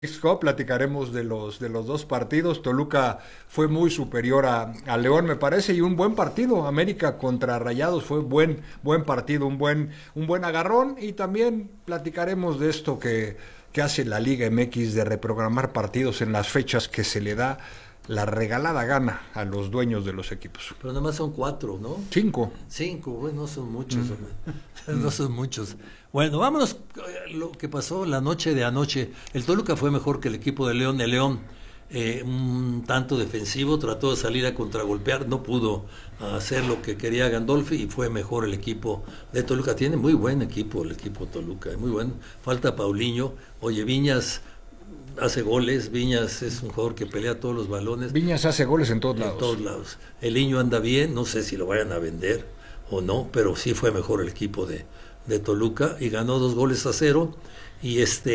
Cup, platicaremos de los dos partidos. Toluca fue muy superior a León, me parece, y un buen partido. América contra Rayados fue buen partido, un buen agarrón. Y también platicaremos de esto que hace la Liga MX de reprogramar partidos en las fechas que se le da la regalada gana a los dueños de los equipos. Pero nada más son 4, ¿no? 5. 5, bueno, no son muchos, no son muchos. Bueno, vámonos lo que pasó la noche de anoche. El Toluca fue mejor que el equipo de León. El León, un tanto defensivo, trató de salir a contragolpear, no pudo hacer lo que quería Gandolfi y fue mejor el equipo de Toluca. Tiene muy buen equipo el equipo Toluca, muy buen. Falta Paulinho, oye, Viñas hace goles, Viñas es un jugador que pelea todos los balones. Viñas hace goles en todos lados. En todos lados. El niño anda bien, no sé si lo vayan a vender o no, pero sí fue mejor el equipo de Toluca y ganó 2-0 y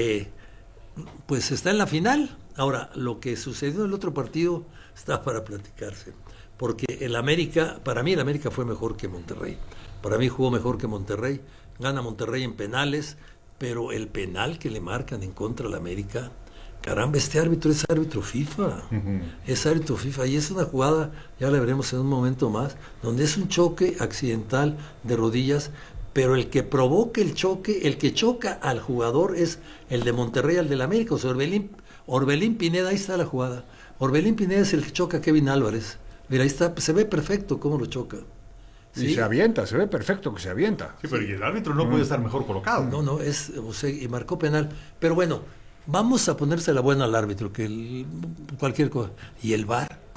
pues está en la final. Ahora, lo que sucedió en el otro partido está para platicarse, porque para mí el América fue mejor que Monterrey. Para mí jugó mejor que Monterrey, gana Monterrey en penales, pero el penal que le marcan en contra al América, caramba, este árbitro es árbitro FIFA, es árbitro FIFA, y es una jugada, ya la veremos en un momento más, donde es un choque accidental de rodillas, pero el que provoca el choque, el que choca al jugador es el de Monterrey al del América, o sea, Orbelín Pineda, ahí está la jugada, Orbelín Pineda es el que choca a Kevin Álvarez, mira, ahí está, se ve perfecto cómo lo choca. ¿Sí? Y se avienta, se ve perfecto que se avienta. Sí, pero y el árbitro no puede estar mejor colocado. No, y marcó penal, pero bueno, vamos a ponerse la buena al árbitro, cualquier cosa. ¿Y el VAR?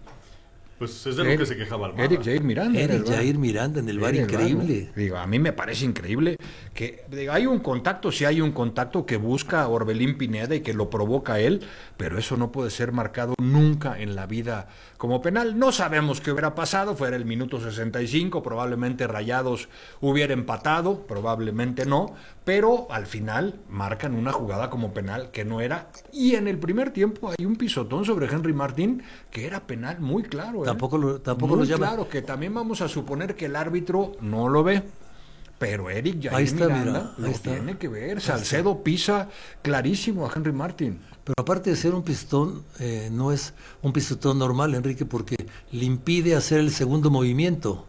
Pues es de lo que se quejaba Almada. Eric Jair Miranda en el VAR, increíble. Digo, a mí me parece increíble que hay un contacto, sí hay un contacto que busca a Orbelín Pineda y que lo provoca él, pero eso no puede ser marcado nunca en la vida como penal. No sabemos qué hubiera pasado, fuera el minuto 65, probablemente Rayados hubiera empatado, probablemente no, pero al final marcan una jugada como penal que no era, y en el primer tiempo hay un pisotón sobre Henry Martín que era penal muy claro. Tampoco lo llama. Claro, que también vamos a suponer que el árbitro no lo ve, pero Eric Jair Miranda lo tiene que ver. Salcedo pisa clarísimo a Henry Martín. Pero aparte de ser un pistón, no es un pisotón normal, Enrique, porque le impide hacer el segundo movimiento.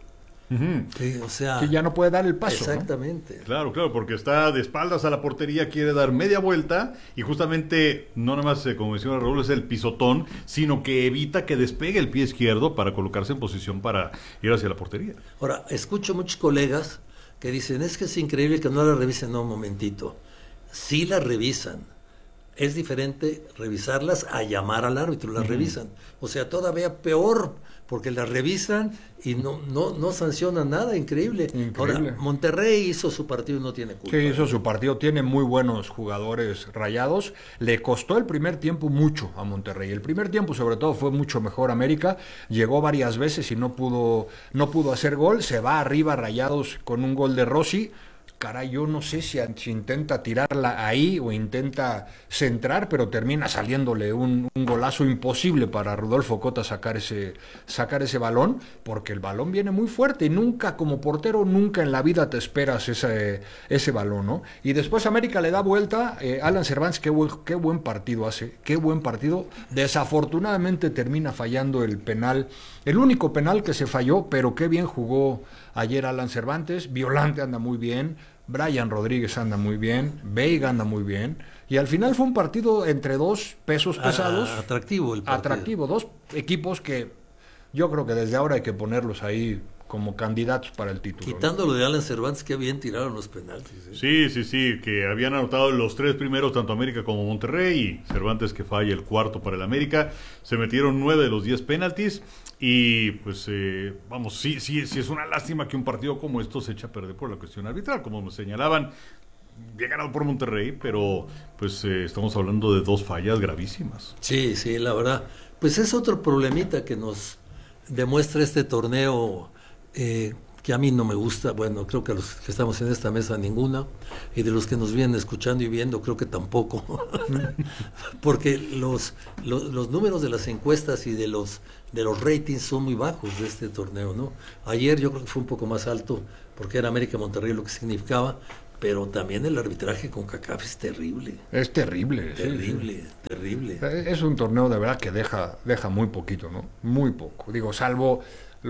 Sí, o sea, que ya no puede dar el paso. Exactamente. ¿No? Claro, porque está de espaldas a la portería, quiere dar media vuelta y justamente no nada más, como menciona Raúl, es el pisotón, sino que evita que despegue el pie izquierdo para colocarse en posición para ir hacia la portería. Ahora, escucho muchos colegas que dicen, es que es increíble que no la revisen. No, un momentito. Sí la revisan. Es diferente revisarlas a llamar al árbitro, las revisan. O sea, todavía peor, porque las revisan y no sancionan nada, increíble. Ahora, Monterrey hizo su partido y no tiene culpa. Sí, hizo su partido, tiene muy buenos jugadores Rayados. Le costó el primer tiempo mucho a Monterrey. El primer tiempo, sobre todo, fue mucho mejor América. Llegó varias veces y no pudo hacer gol. Se va arriba Rayados con un gol de Rossi. Caray, yo no sé si intenta tirarla ahí o intenta centrar, pero termina saliéndole un golazo imposible para Rodolfo Cota sacar ese balón, porque el balón viene muy fuerte y nunca, como portero, nunca en la vida te esperas ese balón, ¿no? Y después América le da vuelta, Alan Cervantes, qué buen partido hace, qué buen partido. Desafortunadamente termina fallando el penal, el único penal que se falló, pero qué bien jugó ayer Alan Cervantes. Violante anda muy bien, Brian Rodríguez anda muy bien, Veiga anda muy bien, y al final fue un partido entre dos pesos pesados. Atractivo el partido. Atractivo, dos equipos que yo creo que desde ahora hay que ponerlos ahí como candidatos para el título. Quitándolo de Alan Cervantes, que bien tiraron los penaltis. Sí, que habían anotado los 3 primeros, tanto América como Monterrey, y Cervantes que falla el cuarto para el América. Se metieron 9 de los 10 penaltis. Y pues sí es una lástima que un partido como esto se echa a perder por la cuestión arbitral, como me señalaban, bien ganado por Monterrey, pero pues estamos hablando de 2 fallas gravísimas. Sí, la verdad, pues es otro problemita que nos demuestra este torneo, que a mí no me gusta. Bueno, creo que a los que estamos en esta mesa ninguna, y de los que nos vienen escuchando y viendo creo que tampoco, porque los números de las encuestas y de los ratings son muy bajos de este torneo, ¿no? Ayer yo creo que fue un poco más alto, porque era América Monterrey lo que significaba, pero también el arbitraje con CONCACAF es terrible. Es terrible. Terrible, sí. terrible. Es un torneo de verdad que deja muy poquito, ¿no? Muy poco. Digo, salvo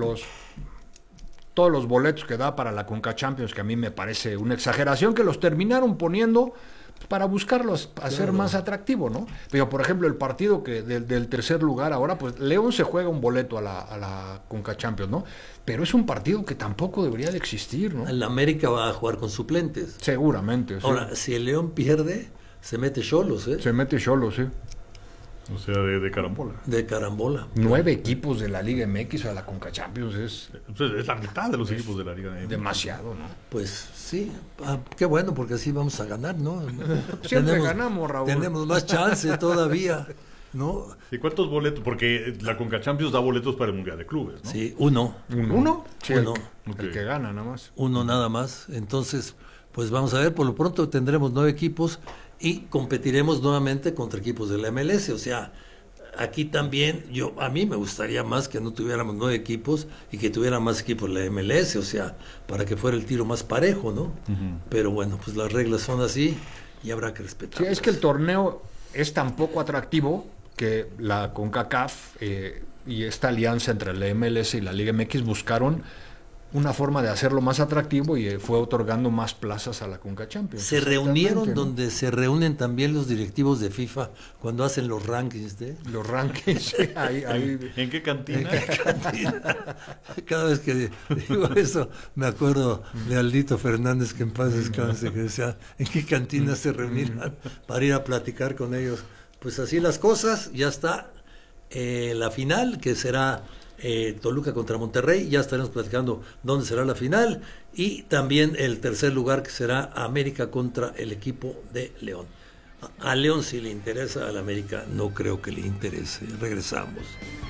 todos los boletos que da para la Conca Champions, que a mí me parece una exageración, que los terminaron poniendo para buscarlos hacer más atractivo, ¿no? Pero, por ejemplo, el partido que del tercer lugar ahora, pues León se juega un boleto a la Conca Champions, ¿no? Pero es un partido que tampoco debería de existir, ¿no? El América va a jugar con suplentes. Seguramente, sí. Ahora, si el León pierde, se mete Xolos, ¿eh? Se mete Xolos, sí. O sea, de carambola. De carambola. 9 equipos de la Liga MX a la Conca Champions es la mitad de los equipos de la Liga MX. demasiado, ¿no? Pues sí, qué bueno, porque así vamos a ganar, ¿no? Siempre ganamos, Raúl. Tenemos más chance todavía, ¿no? ¿Y cuántos boletos? Porque la Conca Champions da boletos para el Mundial de Clubes, ¿no? Sí, uno. ¿Uno? Sí, Uno. El que gana nada más. Uno nada más. Entonces, pues vamos a ver, por lo pronto tendremos 9 equipos y competiremos nuevamente contra equipos de la MLS. O sea, aquí también, a mí me gustaría más que no tuviéramos 9 equipos y que tuviera más equipos de la MLS, o sea, para que fuera el tiro más parejo, ¿no? Uh-huh. Pero bueno, pues las reglas son así y habrá que respetarlas. Sí, es que el torneo es tan poco atractivo que la CONCACAF y esta alianza entre la MLS y la Liga MX buscaron una forma de hacerlo más atractivo y fue otorgando más plazas a la Conca Champions. Se reunieron, ¿no? Donde se reúnen también los directivos de FIFA cuando hacen los rankings Los rankings, ahí. ¿En qué cantina? ¿En qué cantina? Cada vez que digo eso, me acuerdo de Aldito Fernández, que en paz descanse, que decía, ¿en qué cantina se reunían para ir a platicar con ellos? Pues así las cosas, ya está la final, que será Toluca contra Monterrey, ya estaremos platicando dónde será la final, y también el tercer lugar, que será América contra el equipo de León. A León sí le interesa, al América no creo que le interese. Regresamos.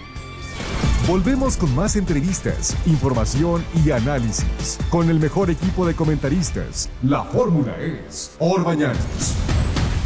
Volvemos con más entrevistas, información y análisis con el mejor equipo de comentaristas. La fórmula es Orbañanos.